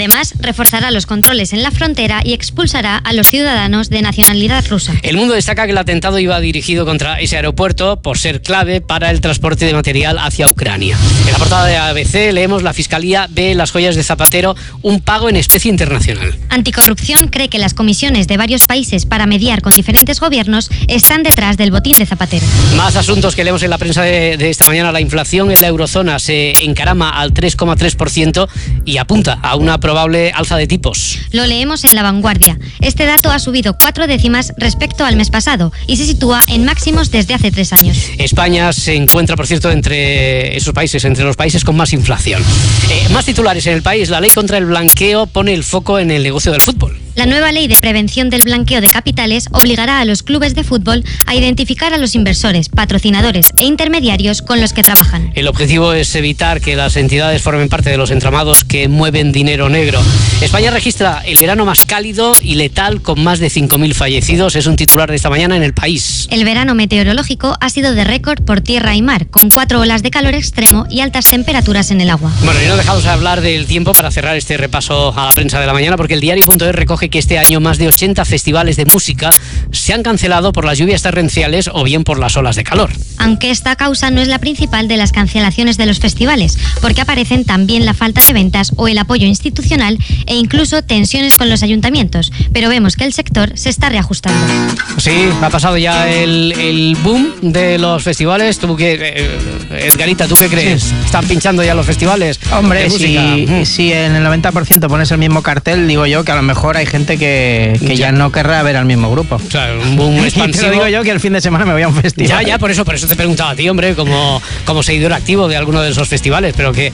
Además, reforzará los controles en la frontera y expulsará a los ciudadanos de nacionalidad rusa. El Mundo destaca que el atentado iba dirigido contra ese aeropuerto por ser clave para el transporte de material hacia Ucrania. En la portada de ABC leemos: la Fiscalía ve en las joyas de Zapatero un pago en especie internacional. Anticorrupción cree que las comisiones de varios países para mediar con diferentes gobiernos están detrás del botín de Zapatero. Más asuntos que leemos en la prensa de esta mañana. La inflación en la eurozona se encarama al 3,3% y apunta a una probable alza de tipos. Lo leemos en La Vanguardia. Este dato ha subido 4 décimas respecto al mes pasado y se sitúa en máximos desde hace 3 años. España se encuentra, por cierto, entre esos países, entre los países con más inflación. Más titulares en El País. La ley contra el blanqueo pone el foco en el negocio del fútbol. La nueva ley de prevención del blanqueo de capitales obligará a los clubes de fútbol a identificar a los inversores, patrocinadores e intermediarios con los que trabajan. El objetivo es evitar que las entidades formen parte de los entramados que mueven dinero negro. España registra el verano más cálido y letal con más de 5.000 fallecidos. Es un titular de esta mañana en El País. El verano meteorológico ha sido de récord por tierra y mar, con 4 olas de calor extremo y altas temperaturas en el agua. Bueno, y no dejamos de hablar del tiempo para cerrar este repaso a la prensa de la mañana, porque el diario.es recoge que este año más de 80 festivales de música se han cancelado por las lluvias torrenciales o bien por las olas de calor. Aunque esta causa no es la principal de las cancelaciones de los festivales, porque aparecen también la falta de ventas o el apoyo institucional e incluso tensiones con los ayuntamientos, pero vemos que el sector se está reajustando. Sí, ha pasado ya el boom de los festivales. ¿Tú qué, Edgarita, tú qué crees? Sí. ¿Están pinchando ya los festivales? Hombre, si en el 90% pones el mismo cartel, digo yo que a lo mejor hay gente que ya no querrá ver al mismo grupo. O sea, un boom expansivo. Y te lo digo yo que el fin de semana me voy a un festival. Ya, por eso te preguntaba a ti, hombre, como seguidor activo de alguno de esos festivales, pero que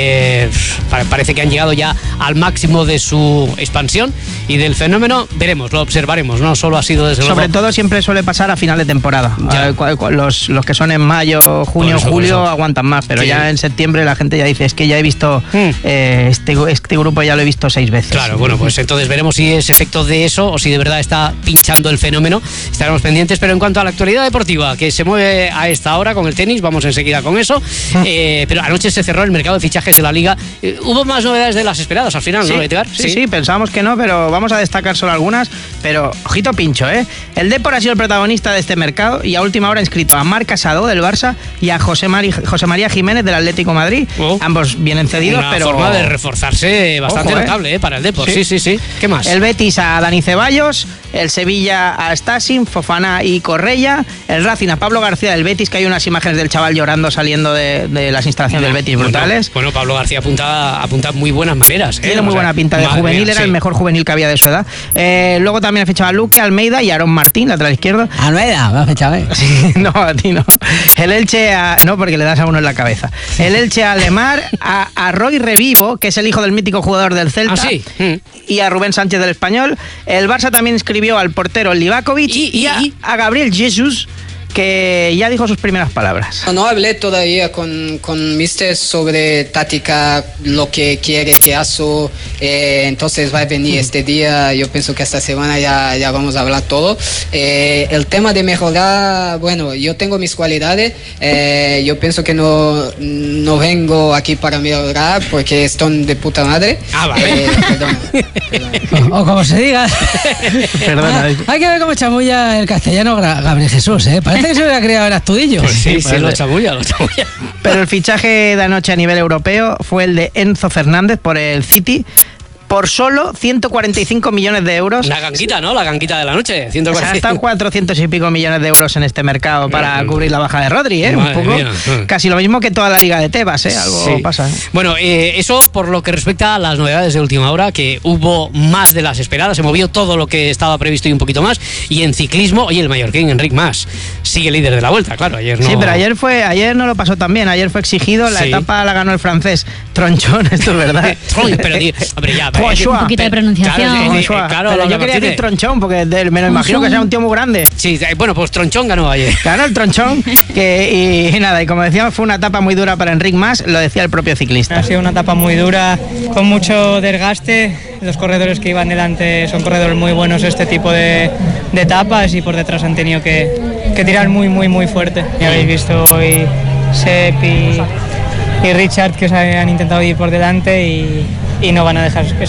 parece que han llegado ya al máximo de su expansión y del fenómeno. Veremos, lo observaremos, no solo ha sido desde luego. Sobre todo siempre suele pasar a final de temporada. Los que son en mayo, junio, julio aguantan más, pero sí, ya en septiembre la gente ya dice, es que ya he visto este grupo, ya lo he visto 6 veces. Claro, bueno, pues entonces veremos si es efecto de eso o si de verdad está pinchando el fenómeno. Estaremos pendientes. Pero en cuanto a la actualidad deportiva que se mueve a esta hora con el tenis, vamos enseguida con eso. Pero anoche se cerró el mercado de fichajes de la Liga. Hubo más novedades de las esperadas al final, ¿no, Edgar? Sí, pensábamos que no, pero vamos a destacar solo algunas. Pero ojito pincho, El Depor ha sido el protagonista de este mercado y a última hora ha inscrito a Marc Casado del Barça y a José María Jiménez del Atlético de Madrid. Ambos vienen cedidos, una pero forma de reforzarse bastante notable para el Depor. Sí. ¿Qué más? El Betis a Dani Ceballos, el Sevilla a Stasin, Fofana y Correia, el Racing a Pablo García del Betis, que hay unas imágenes del chaval llorando saliendo de las instalaciones del Betis brutales. Bueno, Pablo García apunta muy buenas maneras. Tiene muy buena pinta de juvenil, era el mejor juvenil que había de su edad. Luego también ha fichado a Luque, Almeida y Aarón Martín, lateral izquierdo. Almeida, me ha fichado, Sí, no, a ti no. El Elche no, porque le das a uno en la cabeza. El Elche a Lemar, a Roy Revivo, que es el hijo del mítico jugador del Celta, y a Rubén Sánchez del Español. El Barça también inscribió al portero Livakovic y a Gabriel Jesus, que ya dijo sus primeras palabras. No hablé todavía con Mister sobre táctica, lo que quiere que haga, entonces va a venir este día, yo pienso que esta semana ya vamos a hablar todo. El tema de mejorar, bueno, yo tengo mis cualidades, yo pienso que no vengo aquí para mejorar porque están de puta madre. Vale. Perdón. O como se diga. Perdona. Hay que ver cómo chamulla el castellano Gabriel Jesús, Parece que se hubiera criado en Astudillo. Pues sí, lo chamulla. Pero el fichaje de anoche a nivel europeo fue el de Enzo Fernández por el City, por solo 145 millones de euros. La ganguita, ¿no? La ganguita de la noche. 145. O sea, están 400 y pico millones de euros en este mercado para cubrir la baja de Rodri, Un poco. Mía. Casi lo mismo que toda la Liga de Tebas, Algo pasa. Bueno, eso por lo que respecta a las novedades de última hora, que hubo más de las esperadas, se movió todo lo que estaba previsto y un poquito más. Y en ciclismo, oye, el mallorquín Enric Mas sigue líder de la Vuelta, claro, ayer no. Sí, pero ayer no lo pasó tan bien, ayer fue exigido, la etapa la ganó el francés Tronchón, esto es verdad. Pero, hombre, ya, un poquito de pronunciación. Claro, pero yo quería decir Tronchón, porque me lo imagino que sea un tío muy grande. Sí, bueno, pues Tronchón ganó ayer. Ganó el Tronchón, y nada, y como decíamos, fue una etapa muy dura para Enric Mas, lo decía el propio ciclista. Ha sido una etapa muy dura, con mucho desgaste. Los corredores que iban delante son corredores muy buenos este tipo de etapas, y por detrás han tenido que tirar muy, muy, muy fuerte. Ya habéis visto hoy Sepp y Richard, que se han intentado ir por delante y no van a dejar que